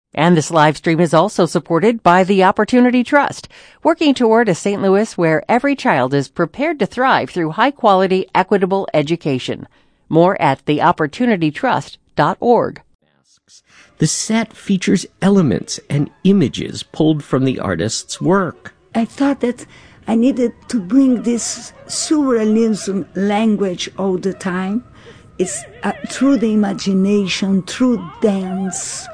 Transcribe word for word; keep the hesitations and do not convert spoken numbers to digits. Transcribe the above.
And this live stream is also supported by the Opportunity Trust, working toward a Saint Louis where every child is prepared to thrive through high-quality, equitable education. More at the opportunity trust dot org. The set features elements and images pulled from the artist's work. I thought that I needed to bring this surrealism language all the time. It's uh, through the imagination, through dance,